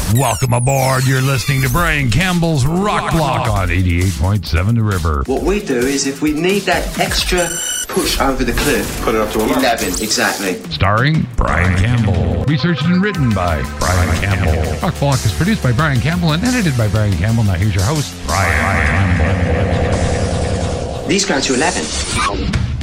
Welcome aboard. You're listening to Brian Campbell's Rock Block on 88.7 The River. What we do is if we need that extra push over the cliff, put it up to 11. Exactly. Starring Brian Campbell. Researched and written by Brian Campbell. Rock Block is produced by Brian Campbell and edited by Brian Campbell. Now here's your host, Brian Campbell. These go to 11.